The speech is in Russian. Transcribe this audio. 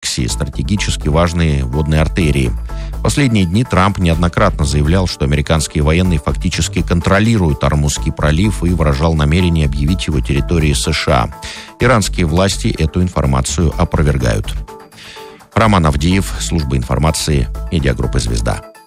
Блэкси, стратегически важные водные артерии. В последние дни Трамп неоднократно заявлял, что американские военные фактически контролируют Ормузский пролив и выражал намерение объявить его территорией США. Иранские власти эту информацию опровергают. Роман Авдеев, служба информации, медиагруппа «Звезда».